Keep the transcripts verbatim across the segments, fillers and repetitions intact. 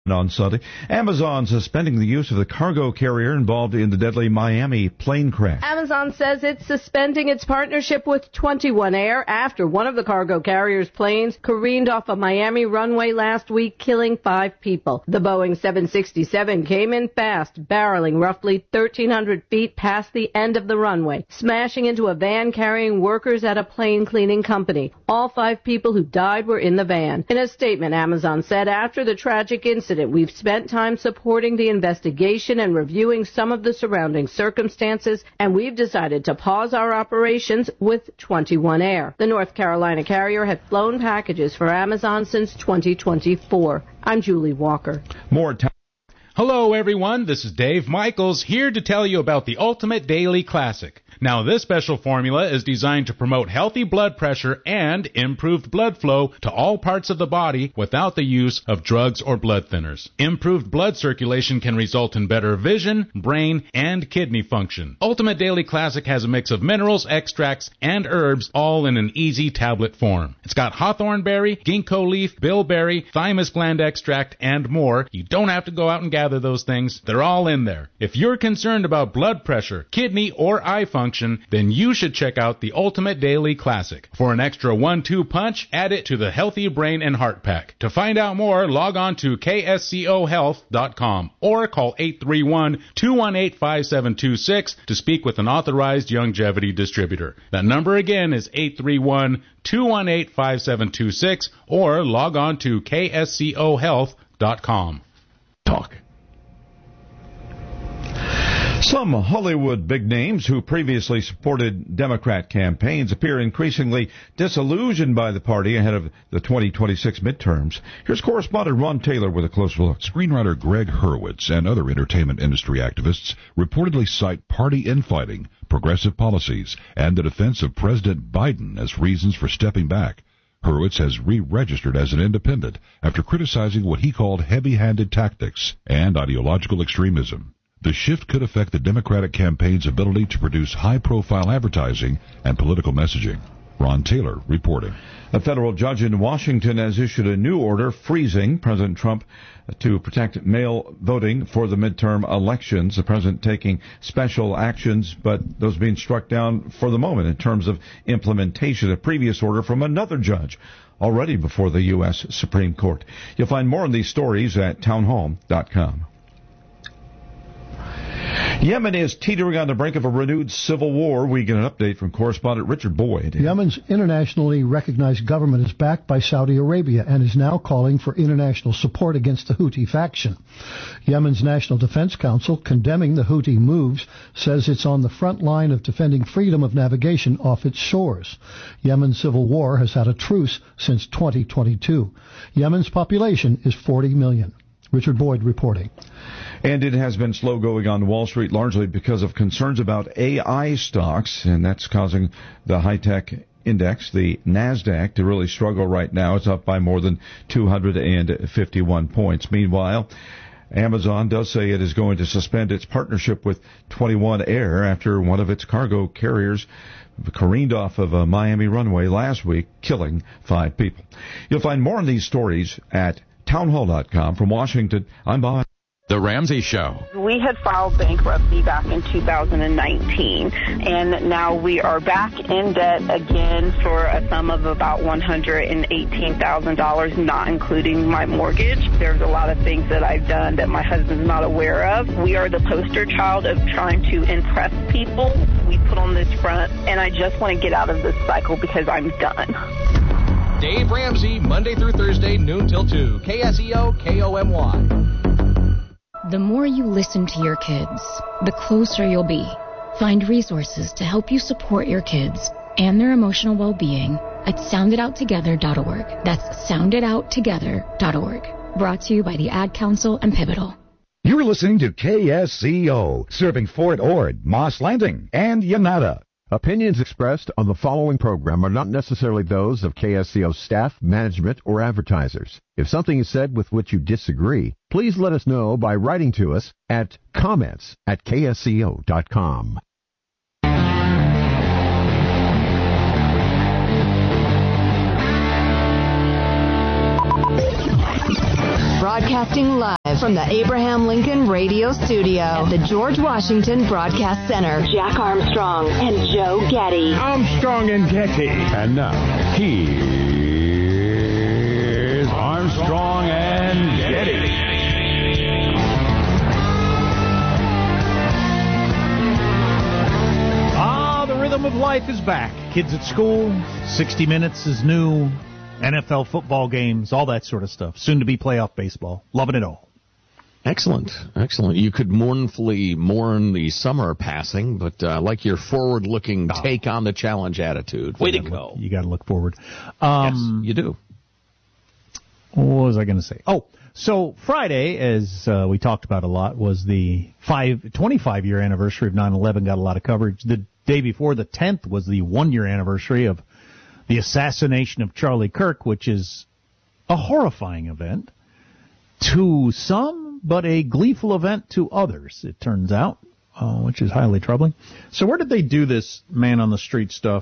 On Sunday, Amazon suspending the use of the cargo carrier involved in the deadly Miami plane crash. Amazon says it's suspending its partnership with twenty-one Air after one of the cargo carrier's planes careened off a Miami runway last week, killing five people. The Boeing seven sixty-seven came in fast, barreling roughly thirteen hundred feet past the end of the runway, smashing into a van carrying workers at a plane cleaning company. All five people who died were in the van. In a statement, Amazon said after the tragic incident, we've spent time supporting the investigation and reviewing some of the surrounding circumstances, and we've decided to pause our operations with twenty-one Air. The North Carolina carrier had flown packages for Amazon since twenty twenty-four. I'm Julie Walker. More time. Hello, everyone. This is Dave Michaels here to tell you about the Ultimate Daily Classic. Now, this special formula is designed to promote healthy blood pressure and improved blood flow to all parts of the body without the use of drugs or blood thinners. Improved blood circulation can result in better vision, brain, and kidney function. Ultimate Daily Classic has a mix of minerals, extracts, and herbs, all in an easy tablet form. It's got hawthorn berry, ginkgo leaf, bilberry, thymus gland extract, and more. You don't have to go out and gather those things. They're all in there. If you're concerned about blood pressure, kidney, or eye function, then you should check out the Ultimate Daily Classic. For an extra one two punch, add it to the Healthy Brain and Heart Pack. To find out more, log on to K S C O health dot com or call eight three one, two one eight, five seven two six to speak with an authorized longevity distributor. That number again is eight three one, two one eight, five seven two six or log on to K S C O health dot com. Talk. Some Hollywood big names who previously supported Democrat campaigns appear increasingly disillusioned by the party ahead of the twenty twenty-six midterms. Here's correspondent Ron Taylor with a closer look. Screenwriter Greg Hurwitz and other entertainment industry activists reportedly cite party infighting, progressive policies, and the defense of President Biden as reasons for stepping back. Hurwitz has re-registered as an independent after criticizing what he called heavy-handed tactics and ideological extremism. The shift could affect the Democratic campaign's ability to produce high-profile advertising and political messaging. Ron Taylor reporting. A federal judge in Washington has issued a new order freezing President Trump to protect mail voting for the midterm elections. The president taking special actions, but those being struck down for the moment in terms of implementation. A previous order from another judge already before the U S Supreme Court. You'll find more on these stories at townhall dot com. Yemen is teetering on the brink of a renewed civil war. We get an update from correspondent Richard Boyd. Yemen's internationally recognized government is backed by Saudi Arabia and is now calling for international support against the Houthi faction. Yemen's National Defense Council, condemning the Houthi moves, says it's on the front line of defending freedom of navigation off its shores. Yemen's civil war has had a truce since twenty twenty-two. Yemen's population is forty million. Richard Boyd reporting. And it has been slow going on Wall Street, largely because of concerns about A I stocks, and that's causing the high-tech index, the NASDAQ, to really struggle right now. It's up by more than two hundred fifty-one points. Meanwhile, Amazon does say it is going to suspend its partnership with twenty-one Air after one of its cargo carriers careened off of a Miami runway last week, killing five people. You'll find more on these stories at townhall dot com. From Washington, I'm Bob. The Ramsey Show. We had filed bankruptcy back in two thousand nineteen, and now we are back in debt again for a sum of about one hundred eighteen thousand dollars, not including my mortgage. There's a lot of things that I've done that my husband's not aware of. We are the poster child of trying to impress people. We put on this front, and I just want to get out of this cycle because I'm done. Dave Ramsey, Monday through Thursday, noon till two. K S E O, K O M Y. The more you listen to your kids, the closer you'll be. Find resources to help you support your kids and their emotional well-being at sound it out together dot org. That's sound it out together dot org. Brought to you by the Ad Council and Pivotal. You're listening to K S C O, serving Fort Ord, Moss Landing, and Yanada. Opinions expressed on the following program are not necessarily those of K S C O staff, management, or advertisers. If something is said with which you disagree, please let us know by writing to us at comments at K S C O dot com. Broadcasting live Live from the Abraham Lincoln Radio Studio at the George Washington Broadcast Center. Jack Armstrong and Joe Getty. Armstrong and Getty. And now, here's Armstrong and Getty. Ah, the rhythm of life is back. Kids at school, sixty minutes is new, N F L football games, all that sort of stuff. Soon to be playoff baseball. Loving it all. Excellent, excellent. You could mournfully mourn the summer passing, but uh, like your forward-looking oh. take on the challenge attitude. Way to go. Look, you got to look forward. Um, yes, you do. What was I going to say? Oh, so Friday, as uh, we talked about a lot, was the five, twenty-five-year anniversary of nine eleven. Got a lot of coverage. The day before, the tenth, was the one-year anniversary of the assassination of Charlie Kirk, which is a horrifying event to some, but a gleeful event to others, it turns out, uh, which is highly troubling. So where did they do this man-on-the-street stuff?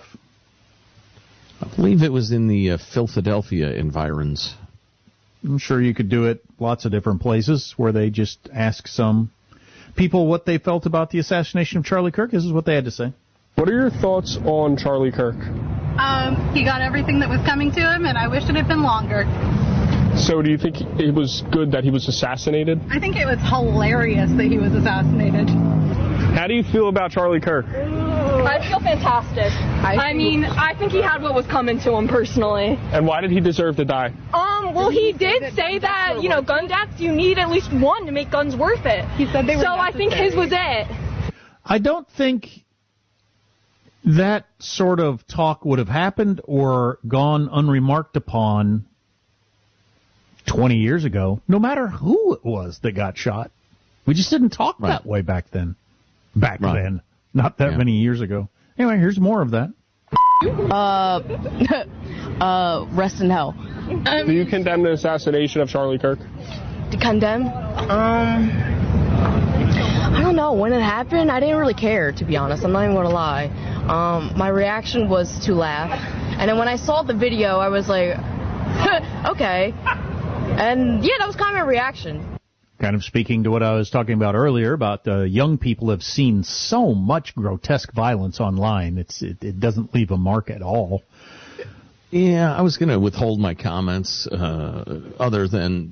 I believe it was in the uh, Philadelphia environs. I'm sure you could do it lots of different places where they just ask some people what they felt about the assassination of Charlie Kirk. This is what they had to say. What are your thoughts on Charlie Kirk? Um, he got everything that was coming to him, and I wish it had been longer. So do you think it was good that he was assassinated? I think it was hilarious that he was assassinated. How do you feel about Charlie Kirk? I feel fantastic. I, I mean, I think he had what was coming to him personally. And why did he deserve to die? Um, well, he did say that, you know, gun deaths, you need at least one to make guns worth it. He said they were So necessary. I think his was it. I don't think that sort of talk would have happened or gone unremarked upon twenty years ago, no matter who it was that got shot. We just didn't talk right. that way back then. Back right. then. Not that yeah. many years ago. Anyway, here's more of that. Uh, uh, rest in hell. Do you condemn the assassination of Charlie Kirk? To condemn? Um, I don't know. When it happened, I didn't really care, to be honest. I'm not even going to lie. Um, my reaction was to laugh. And then when I saw the video, I was like, okay. And, yeah, that was kind of my reaction. Kind of speaking to what I was talking about earlier about uh, young people have seen so much grotesque violence online. It's it, it doesn't leave a mark at all. Yeah, I was going to withhold my comments uh, other than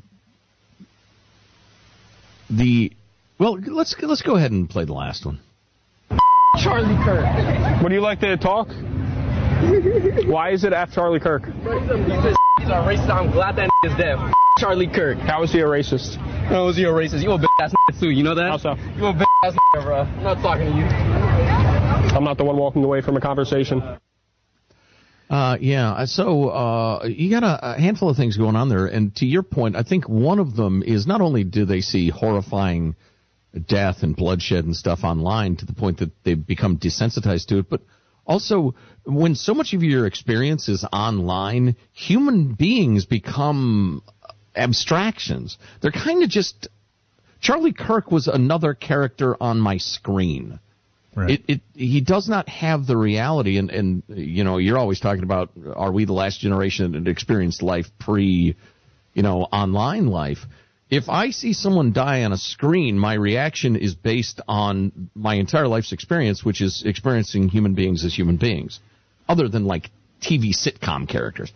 the... Well, let's let's go ahead and play the last one. Charlie Kirk. Would you like to talk? Why is it F Charlie Kirk? He's a, he's a racist. I'm glad that is dead. Charlie Kirk. How is he a racist? How is he a racist? You a bitch ass too, you know that? How so? You a bitch ass bro. I'm not talking to you. I'm not the one walking away from a conversation. Uh, yeah, so uh, you got a, a handful of things going on there, and to your point, I think one of them is not only do they see horrifying death and bloodshed and stuff online to the point that they've become desensitized to it, but also when so much of your experience is online, human beings become abstractions. They're kind of just... Charlie Kirk was another character on my screen. Right. It, it, he does not have the reality, and, and, you know, you're always talking about, are we the last generation that experienced life pre, you know, online life? If I see someone die on a screen, my reaction is based on my entire life's experience, which is experiencing human beings as human beings, other than, like, T V sitcom characters.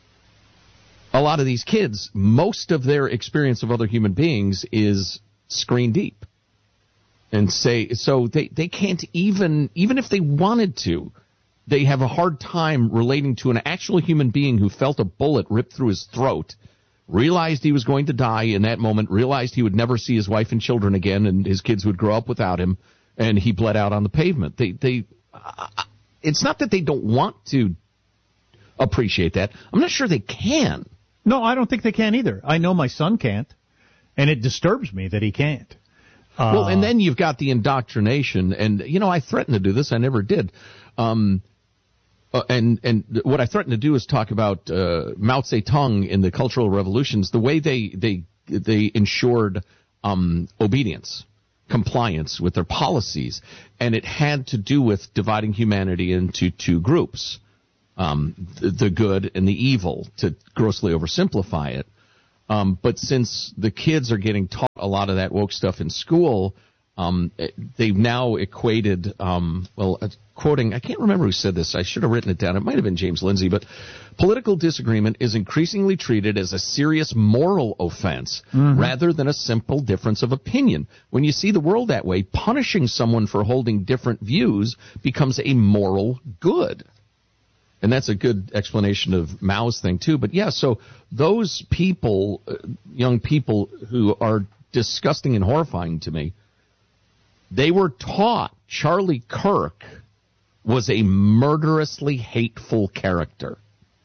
A lot of these kids, most of their experience of other human beings is screen deep. And say, so they, they can't even, even if they wanted to, they have a hard time relating to an actual human being who felt a bullet ripped through his throat, realized he was going to die in that moment, realized he would never see his wife and children again, and his kids would grow up without him, and he bled out on the pavement. They, they, uh, it's not that they don't want to appreciate that. I'm not sure they can. No, I don't think they can either. I know my son can't, and it disturbs me that he can't. Uh, well, and then you've got the indoctrination, and, you know, I threatened to do this. I never did. Um, uh, and and what I threatened to do is talk about uh, Mao Zedong in the Cultural Revolutions, the way they they they ensured um, obedience, compliance with their policies, and it had to do with dividing humanity into two groups, um, the, the good and the evil, to grossly oversimplify it. Um, but since the kids are getting taught a lot of that woke stuff in school, um, they've now equated, um, well, uh, quoting, I can't remember who said this. I should have written it down. It might have been James Lindsay, but political disagreement is increasingly treated as a serious moral offense mm-hmm. rather than a simple difference of opinion. When you see the world that way, punishing someone for holding different views becomes a moral good. And that's a good explanation of Mao's thing, too. But, yeah, so those people, uh, young people who are disgusting and horrifying to me, they were taught Charlie Kirk was a murderously hateful character.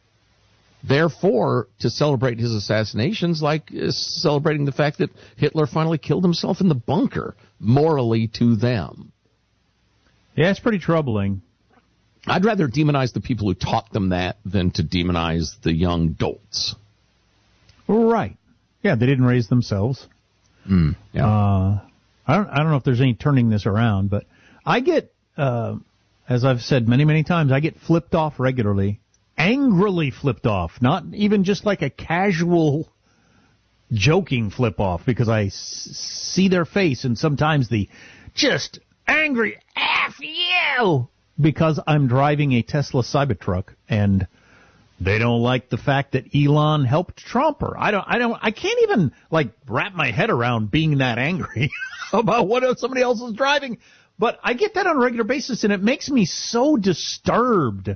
Therefore, to celebrate his assassinations, like uh, celebrating the fact that Hitler finally killed himself in the bunker, morally to them. Yeah, it's pretty troubling. I'd rather demonize the people who taught them that than to demonize the young dolts. Right. Yeah, they didn't raise themselves. Mm, yeah. Uh, I don't. I don't know if there's any turning this around, but I get, uh, as I've said many, many times, I get flipped off regularly, angrily flipped off, not even just like a casual, joking flip off, because I s- see their face and sometimes the just angry F you. Because I'm driving a Tesla Cybertruck and they don't like the fact that Elon helped Trump her. I don't, I don't, I can't even like wrap my head around being that angry about what somebody else is driving. But I get that on a regular basis and it makes me so disturbed.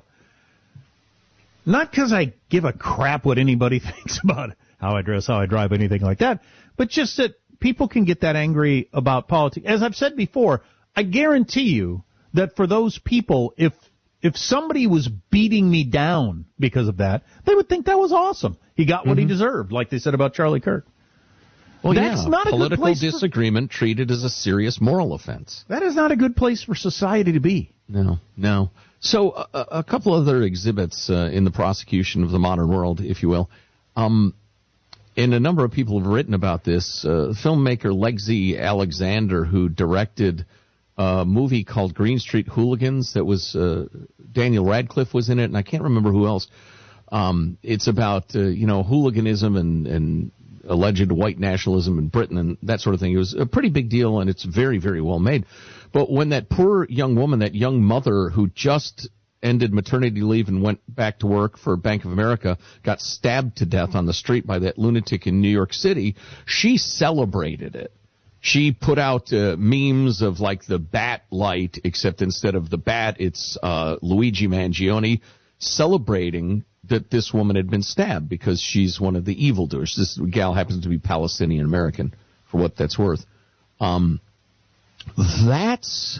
Not because I give a crap what anybody thinks about how I dress, how I drive, anything like that, but just that people can get that angry about politics. As I've said before, I guarantee you that for those people, if if somebody was beating me down because of that, they would think that was awesome. He got what mm-hmm. he deserved, like they said about Charlie Kirk. Well, That's yeah, not a political good place disagreement for, treated as a serious moral offense. That is not a good place for society to be. No, no. So a, a couple other exhibits uh, in the prosecution of the modern world, if you will. Um, and a number of people have written about this. Uh, filmmaker Lexi Alexander, who directed a movie called Green Street Hooligans that was uh, Daniel Radcliffe was in it, and I can't remember who else. Um, it's about, uh, you know, hooliganism and, and alleged white nationalism in Britain and that sort of thing. It was a pretty big deal, and it's very, very well made. But when that poor young woman, that young mother who just ended maternity leave and went back to work for Bank of America, got stabbed to death on the street by that lunatic in New York City, she celebrated it. She put out uh, memes of like the bat light, except instead of the bat, it's uh, Luigi Mangione celebrating that this woman had been stabbed because she's one of the evildoers. This gal happens to be Palestinian American, for what that's worth. Um, that's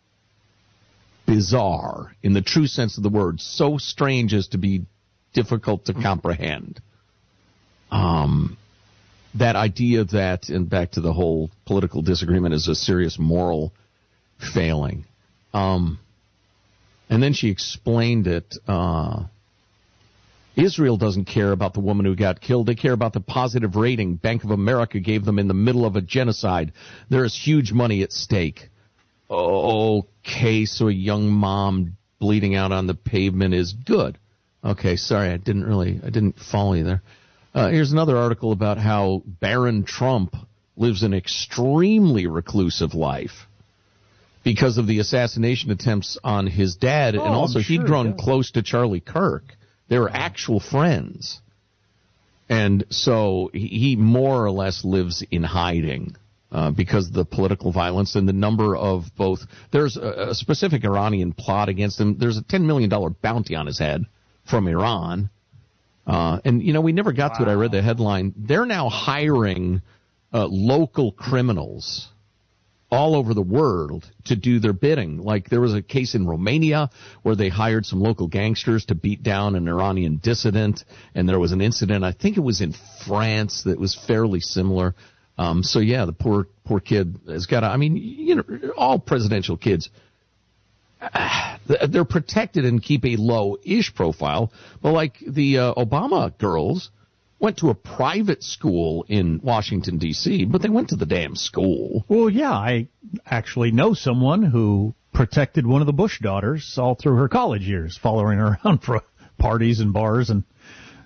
bizarre in the true sense of the word, so strange as to be difficult to comprehend. Um. That idea that, and back to the whole political disagreement, is a serious moral failing. Um, and then she explained it. Uh, Israel doesn't care about the woman who got killed. They care about the positive rating Bank of America gave them in the middle of a genocide. There is huge money at stake. Okay, so a young mom bleeding out on the pavement is good. Okay, sorry, I didn't really, I didn't follow you there. Uh, here's another article about how Barron Trump lives an extremely reclusive life because of the assassination attempts on his dad, oh, and also sure, he'd grown yeah. close to Charlie Kirk. They were actual friends. And so he more or less lives in hiding uh, because of the political violence and the number of both. There's a, a specific Iranian plot against him. There's a ten million dollars bounty on his head from Iran. Uh, and, you know, we never got wow. to it. I read the headline. They're now hiring uh, local criminals all over the world to do their bidding. Like there was a case in Romania where they hired some local gangsters to beat down an Iranian dissident. And there was an incident, I think it was in France, that was fairly similar. Um, so, yeah, the poor poor kid has got to, I mean, you know, all presidential kids, they're protected and keep a low-ish profile. But like the uh, Obama girls went to a private school in Washington, D C, but they went to the damn school. Well, yeah, I actually know someone who protected one of the Bush daughters all through her college years, following her around for parties and bars and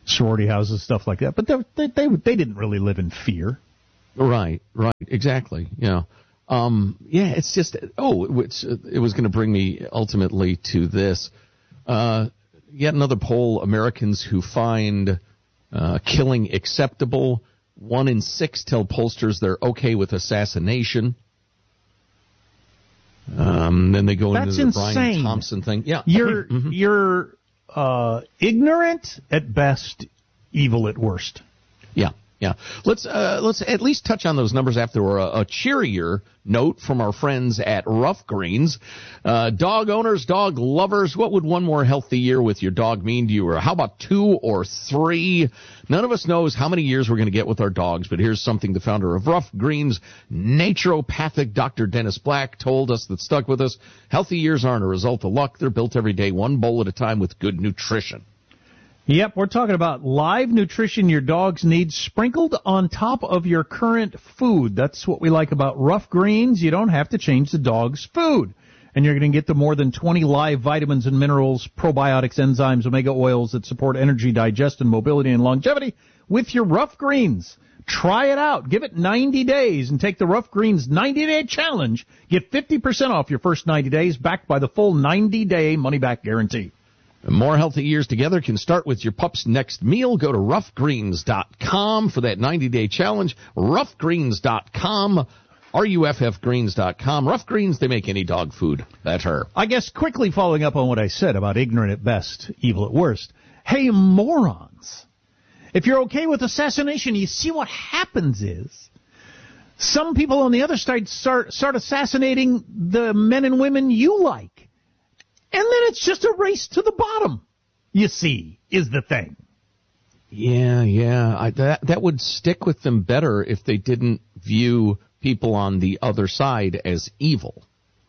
sorority houses, stuff like that. But they they they, they didn't really live in fear. Right, right, exactly. Yeah, um, yeah. It's just oh, which it was going to bring me ultimately to this. Uh, yet another poll: Americans who find uh, killing acceptable. One in six tell pollsters they're okay with assassination. Um, then they go That's into the insane. Brian Thompson thing. Yeah, You're mm-hmm. you're uh, ignorant at best, evil at worst. Yeah, yeah. Let's uh, let's at least touch on those numbers after a, a cheerier note from our friends at Rough Greens. Uh, dog owners, dog lovers, what would one more healthy year with your dog mean to you? Or how about two or three? None of us knows how many years we're going to get with our dogs, but here's something the founder of Rough Greens, naturopathic Doctor Dennis Black, told us that stuck with us. Healthy years aren't a result of luck. They're built every day, one bowl at a time with good nutrition. Yep, we're talking about live nutrition your dogs need sprinkled on top of your current food. That's what we like about Rough Greens. You don't have to change the dog's food. And you're going to get the more than twenty live vitamins and minerals, probiotics, enzymes, omega oils that support energy, digestion, mobility, and longevity with your Rough Greens. Try it out. Give it ninety days and take the Rough Greens ninety-day challenge. Get fifty percent off your first ninety days backed by the full ninety-day money-back guarantee. More healthy years together can start with your pup's next meal. Go to rough greens dot com for that ninety-day challenge. rough greens dot com, R U F F greens dot com. Rough Greens, they make any dog food better. I guess quickly following up on what I said about ignorant at best, evil at worst. Hey, morons. If you're okay with assassination, you see what happens is some people on the other side start, start assassinating the men and women you like. And then it's just a race to the bottom, you see, is the thing. Yeah, yeah. I, that that would stick with them better if they didn't view people on the other side as evil.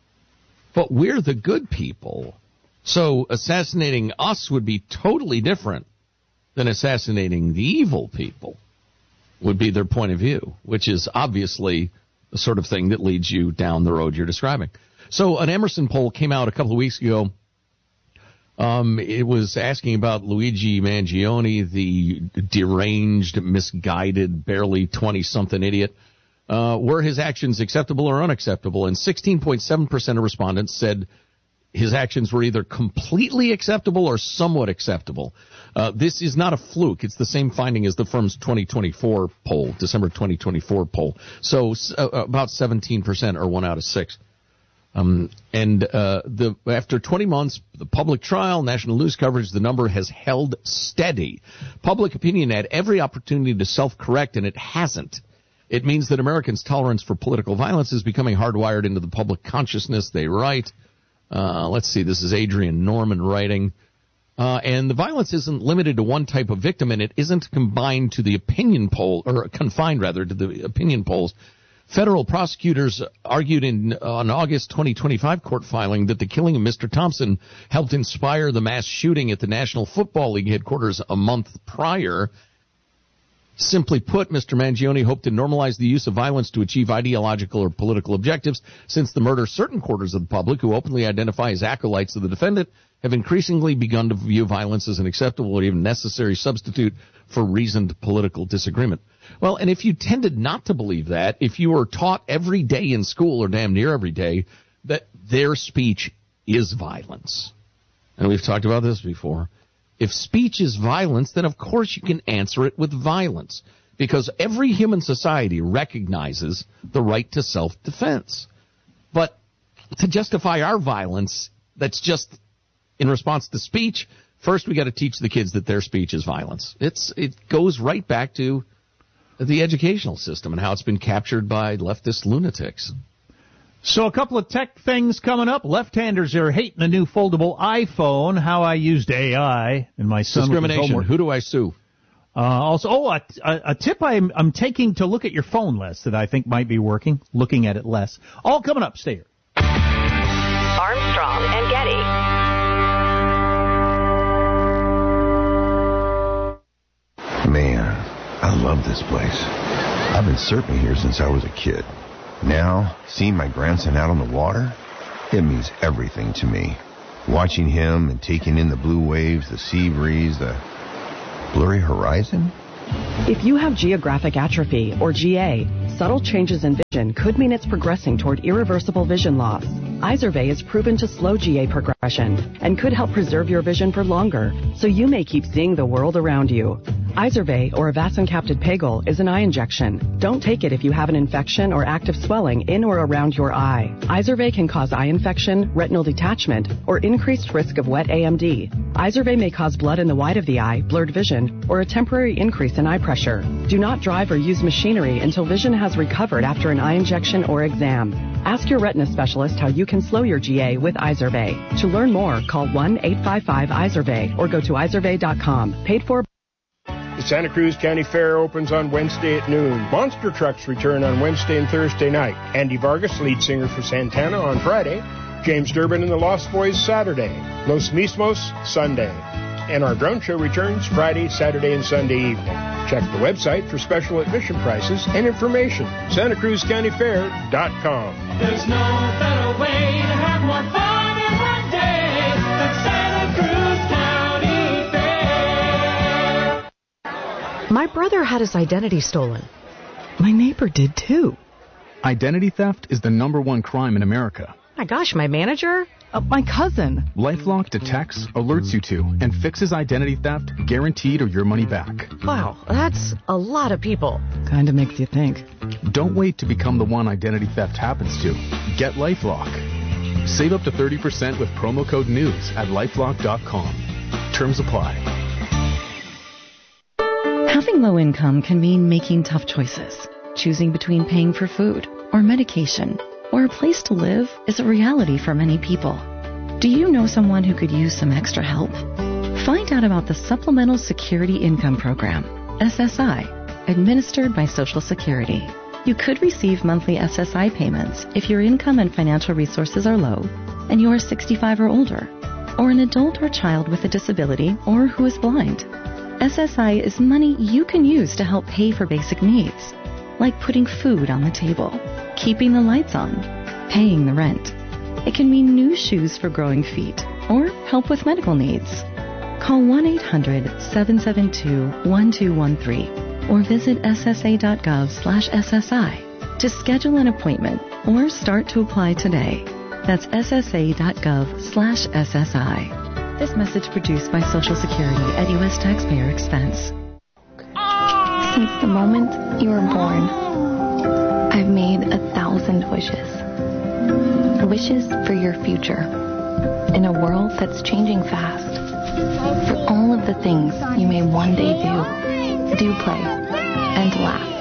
But we're the good people. So assassinating us would be totally different than assassinating the evil people, would be their point of view, which is obviously the sort of thing that leads you down the road you're describing. So an Emerson poll came out a couple of weeks ago. Um, it was asking about Luigi Mangione, the deranged, misguided, barely twenty-something idiot. Uh, were his actions acceptable or unacceptable? And sixteen point seven percent of respondents said his actions were either completely acceptable or somewhat acceptable. Uh, this is not a fluke. It's the same finding as the firm's twenty twenty-four poll, December twenty twenty-four poll. So uh, about seventeen percent or one out of six. Um, and uh, the after twenty months, the public trial, national news coverage, the number has held steady. Public opinion had every opportunity to self-correct, and it hasn't. It means that Americans' tolerance for political violence is becoming hardwired into the public consciousness, they write. Uh, let's see, this is Adrian Norman writing. Uh, and the violence isn't limited to one type of victim, and it isn't combined to the opinion poll, or confined, rather, to the opinion polls. Federal prosecutors argued in uh, an August twenty twenty-five court filing that the killing of Mister Thompson helped inspire the mass shooting at the National Football League headquarters a month prior. Simply put, Mister Mangione hoped to normalize the use of violence to achieve ideological or political objectives. Since the murder, certain quarters of the public who openly identify as acolytes of the defendant have increasingly begun to view violence as an acceptable or even necessary substitute for reasoned political disagreement. Well, and if you tended not to believe that, if you were taught every day in school, or damn near every day, that their speech is violence, and we've talked about this before, if speech is violence, then of course you can answer it with violence, because every human society recognizes the right to self-defense. But to justify our violence, that's just in response to speech, first we got to teach the kids that their speech is violence. It's it goes right back to the educational system and how it's been captured by leftist lunatics. So a couple of tech things coming up. Left-handers are hating the new foldable iPhone, how I used A I, and my son discrimination. Who do I sue? Uh, also, oh, a, a, a tip I'm, I'm taking to look at your phone less that I think might be working, looking at it less. All coming up. Stay here. Armstrong and Getty. Man, I love this place. I've been surfing here since I was a kid. Now, seeing my grandson out on the water, it means everything to me. Watching him and taking in the blue waves, the sea breeze, the Blurry horizon? If you have geographic atrophy, or G A, subtle changes in vision could mean it's progressing toward irreversible vision loss. Izervay is proven to slow G A progression and could help preserve your vision for longer, so you may keep seeing the world around you. Izervay, or avacincaptad pegol, is an eye injection. Don't take it if you have an infection or active swelling in or around your eye. Izervay can cause eye infection, retinal detachment, or increased risk of wet A M D. Izervay may cause blood in the white of the eye, blurred vision, or a temporary increase in eye pressure. Do not drive or use machinery until vision has recovered after an eye injection or exam. Ask your retina specialist how you can slow your G A with Izervay. To learn more, call one eight five five Izervay or go to izervay dot com. Paid for. The Santa Cruz County Fair opens on Wednesday at noon. Monster trucks return on Wednesday and Thursday night. Andy Vargas, lead singer for Santana, on Friday. James Durbin and the Lost Boys Saturday. Los Mismos Sunday. And our drone show returns Friday, Saturday, and Sunday evening. Check the website for special admission prices and information. Santa Cruz County Fair dot com. There's no better way to have more fun in one day than Santa Cruz County Fair. My brother had his identity stolen. My neighbor did too. Identity theft is the number one crime in America. My gosh, my manager? Uh, my cousin. LifeLock detects, alerts you to, and fixes identity theft, guaranteed or your money back. Wow, that's a lot of people. Kind of makes you think. Don't wait to become the one identity theft happens to. Get LifeLock. Save up to thirty percent with promo code NEWS at lifelock dot com. Terms apply. Having low income can mean making tough choices. Choosing between paying for food or medication or a place to live is a reality for many people. Do you know someone who could use some extra help? Find out about the Supplemental Security Income Program, S S I, administered by Social Security. You could receive monthly S S I payments if your income and financial resources are low and you are sixty-five or older, or an adult or child with a disability or who is blind. S S I is money you can use to help pay for basic needs, like putting food on the table, keeping the lights on, paying the rent. It can mean new shoes for growing feet or help with medical needs. Call one eight hundred seven seven two one two one three or visit S S A dot gov slash S S I to schedule an appointment or start to apply today. That's S S A dot gov slash S S I. This message produced by Social Security at U S taxpayer expense. Since the moment you were born, I've made a thousand wishes. Wishes for your future. In a world that's changing fast. For all of the things you may one day do, do play, and laugh.